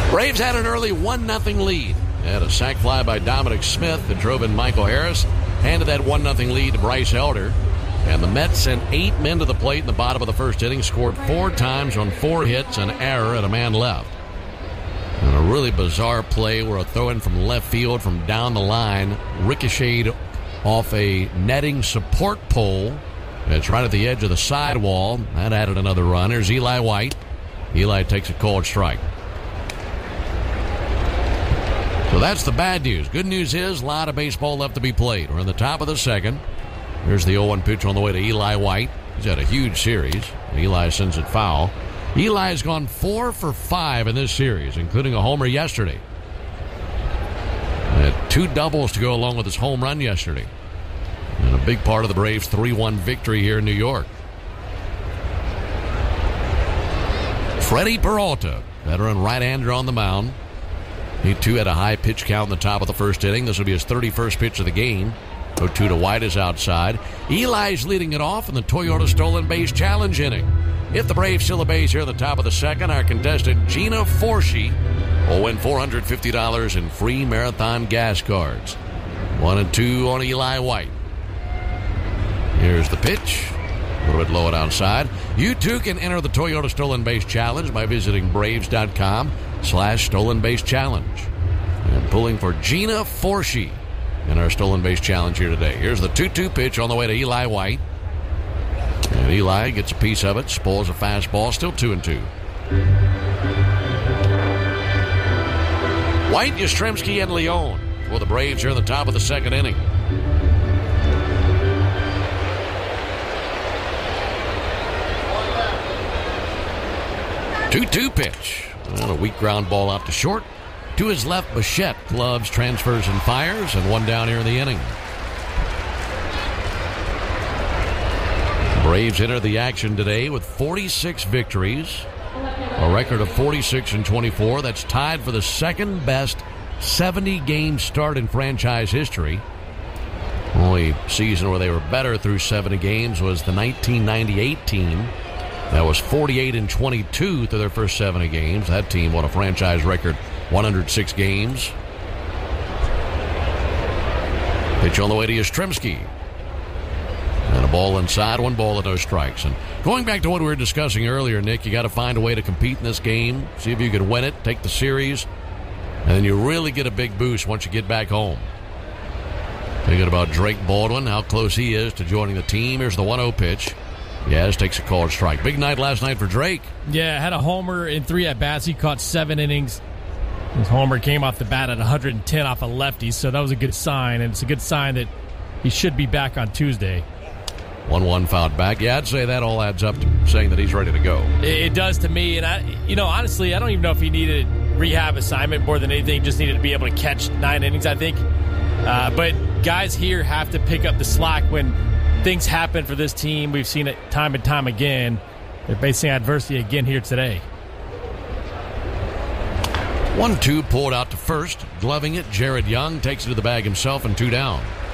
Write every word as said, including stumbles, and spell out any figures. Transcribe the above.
Braves had an early one nothing lead. They had a sac fly by Dominic Smith that drove in Michael Harris. Handed that one nothing lead to Bryce Elder. And the Mets sent eight men to the plate in the bottom of the first inning. Scored four times on four hits and error and a man left. And a really bizarre play where a throw-in from left field from down the line ricocheted off a netting support pole. It's right at the edge of the sidewall. That added another run. Here's Eli White. Eli takes a called strike. So that's the bad news. Good news is a lot of baseball left to be played. We're in the top of the second. Here's the oh one pitch on the way to Eli White. He's had a huge series. Eli sends it foul. Eli has gone four for five in this series, including a homer yesterday. And had two doubles to go along with his home run yesterday. And a big part of the Braves' three one victory here in New York. Freddie Peralta, veteran right-hander on the mound. He, too, had a high pitch count in the top of the first inning. This will be his thirty-first pitch of the game. oh two to White is outside. Eli's leading it off in the Toyota Stolen Base Challenge inning. If the Braves steal a base here at the top of the second, our contestant Gina Forshee will win four hundred fifty dollars in free Marathon gas cards. One and two on Eli White. Here's the pitch. A little bit low and outside. You too can enter the Toyota Stolen Base Challenge by visiting Braves.com slash Stolen Base Challenge. And pulling for Gina Forshee in our Stolen Base Challenge here today. Here's the two two pitch on the way to Eli White. And Eli gets a piece of it, spoils a fastball, still two and two. White, Yastrzemski, and Leone for the Braves here in the top of the second inning. two two pitch. And a weak ground ball out to short. To his left, Bichette gloves, transfers, and fires, and one down here in the inning. Braves enter the action today with forty-six victories, a record of forty-six and twenty-four. That's tied for the second best seventy-game start in franchise history. Only season where they were better through seventy games was the nineteen ninety-eight team. That was forty-eight and twenty-two through their first seventy games. That team won a franchise record one hundred six games. Pitch on the way to Yastrzemski. And a ball inside, one ball and no strikes. And going back to what we were discussing earlier, Nick, you got to find a way to compete in this game. See if you can win it, take the series, and then you really get a big boost once you get back home. Thinking about Drake Baldwin, how close he is to joining the team. Here's the one oh pitch. Yes, takes a called strike. Big night last night for Drake. Yeah, had a homer in three at-bats. He caught seven innings. His homer came off the bat at one hundred ten off a lefty, so that was a good sign, and it's a good sign that he should be back on Tuesday. one one fouled back. Yeah, I'd say that all adds up to saying that he's ready to go. It does to me, and I, you know, honestly, I don't even know if he needed rehab assignment more than anything. Just needed to be able to catch nine innings, I think. Uh, but guys here have to pick up the slack when things happen for this team. We've seen it time and time again. They're facing adversity again here today. one two pulled out to first. Gloving it, Jared Young takes it to the bag himself and two down.